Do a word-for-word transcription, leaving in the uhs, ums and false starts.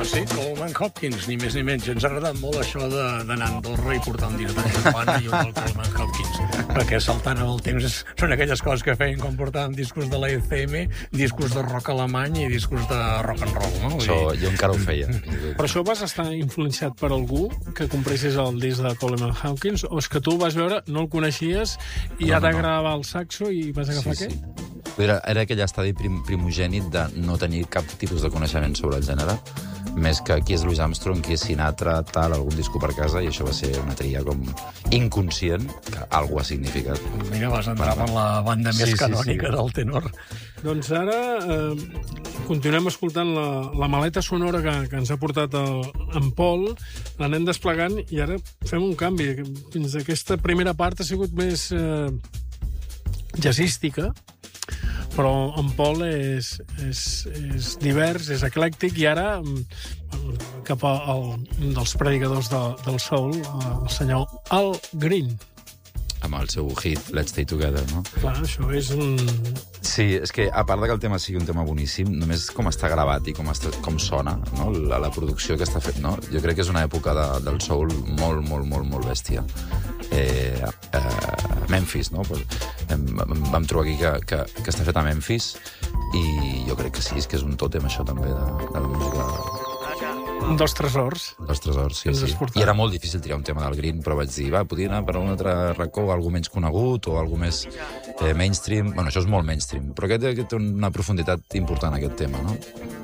Va ser Coleman Hopkins, ni més ni menys. Ens ha agradat molt això d'anar a Andorra i portar un disc de campana i un del Coleman Hopkins, perquè saltant amb el temps són aquelles coses que feien quan portàvem discos de l'E C M, discos de rock alemany i discos de rock and roll, no? Això jo encara ho feia. Però això vas estar influenciat per algú que compressis el disc de Coleman Hawkins, o és que tu vas veure, no el coneixies i No, ha no, de no. gravar el saxo i vas agafar Sí, aquest? sí. Era, era aquell estadi prim, primogènit de no tenir cap tipus de coneixement sobre el gènere, més que qui és Louis Armstrong, qui és Sinatra, tal, algun disco per casa, i això va ser una tria com inconscient, que alguna ha significat. Mira, vas entrar per la banda més Sí, sí, canònica sí. del tenor. Doncs ara eh, continuem escoltant la, la maleta sonora que, que ens ha portat el, en Pol, l'anem desplegant i ara fem un canvi. Fins aquesta primera part ha sigut més eh, jazzística, però en Pol és, és, és divers, és eclèctic, i ara mm, cap al un dels predicadors de, del soul, el senyor Al Green. Amb el seu hit Let's Stay Together, no? Clar, això és un... Sí, és que a part de que el tema sigui un tema boníssim, només com està gravat i com, està, com sona, no? la, la producció que està fet, no? Jo crec que és una època de, del soul molt, molt, molt, molt bèstia. Eh, eh, Memphis, no? Pues, em, em, vam trobar aquí que, que, que està fet a Memphis i jo crec que sí, és que és un tòtem això també de, de la música... Un dels tresors. dels tresors, sí, Ens sí. has portat. I era molt difícil triar un tema del Green, però vaig dir, va, podria anar per un altre racó, algú menys conegut o algú més eh, mainstream. Bueno, això és molt mainstream, però aquest, aquest té una profunditat important, aquest tema, no?